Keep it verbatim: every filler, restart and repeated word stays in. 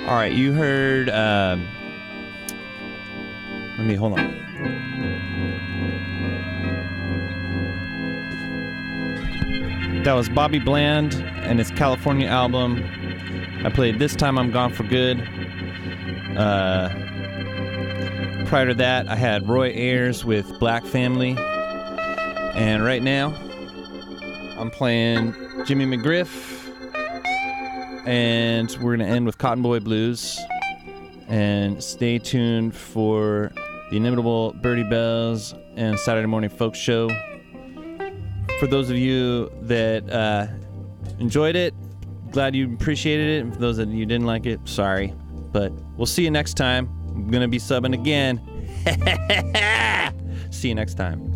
All right, you heard. Um, let me hold on. That was Bobby Bland and his California album. I played This Time I'm Gone for Good. Uh, prior to that, I had Roy Ayers with Black Family. And right now, I'm playing Jimmy McGriff. And we're going to end with Cotton Boy Blues. And stay tuned for the inimitable Birdie Bells and Saturday Morning Folk Show. For those of you that uh, enjoyed it, glad you appreciated it. And for those that you didn't like it, sorry. But we'll see you next time. I'm going to be subbing again. See you next time.